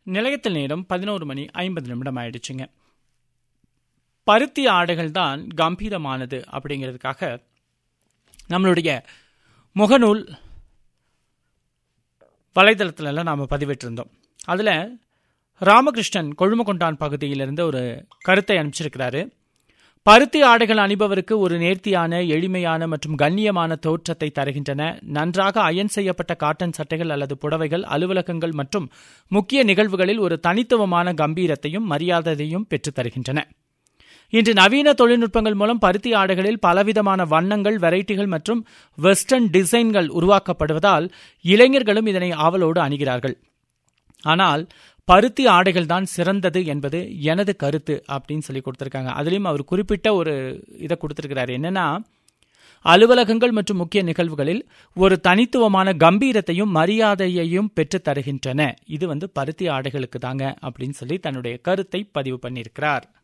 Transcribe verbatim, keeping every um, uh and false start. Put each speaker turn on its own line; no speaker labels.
நிலையத்தில் நேரம் பதினோரு மணி ஐம்பது நிமிடம் ஆயிடுச்சுங்க. பருத்தி ஆடைகள் தான் கம்பீரமானது அப்படிங்கிறதுக்காக நம்மளுடைய முகநூல் வலைதளத்திலலாம் நாம் பதிவிட்டிருந்தோம். அதில் ராமகிருஷ்ணன் கொழுமகொண்டான் பகுதியிலிருந்து ஒரு கருத்தை அனுப்பிச்சிருக்கிறாரு. பருத்தி ஆடைகள் அணிபவருக்கு ஒரு நேர்த்தியான, எளிமையான மற்றும் கண்ணியமான தோற்றத்தை தருகின்றன. நன்றாக அயன் செய்யப்பட்ட காட்டன் சட்டைகள் அல்லது புடவைகள் அலுவலகங்கள் மற்றும் முக்கிய நிகழ்வுகளில் ஒரு தனித்துவமான கம்பீரத்தையும் மரியாதையையும் பெற்றுத் தருகின்றன. இன்று நவீன தொழில்நுட்பங்கள் மூலம் பருத்தி ஆடைகளில் பலவிதமான வண்ணங்கள், வெரைட்டிகள் மற்றும் வெஸ்டர்ன் டிசைன்கள் உருவாக்கப்படுவதால் இளைஞர்களும் இதனை ஆவலோடு அணிகிறார்கள். ஆனால் பருத்தி ஆடைகள் தான் சிறந்தது என்பது எனது கருத்து அப்படின்னு சொல்லி கொடுத்துருக்காங்க. அதுலேயும் அவர் குறிப்பிட்ட ஒரு இதை கொடுத்துருக்கிறாரு. என்னன்னா, அலுவலகங்கள் மற்றும் முக்கிய நிகழ்வுகளில் ஒரு தனித்துவமான கம்பீரத்தையும் மரியாதையையும் பெற்று தருகின்றன. இது வந்து பருத்தி ஆடைகளுக்கு தாங்க அப்படின்னு சொல்லி தன்னுடைய கருத்தை பதிவு பண்ணியிருக்கிறார்.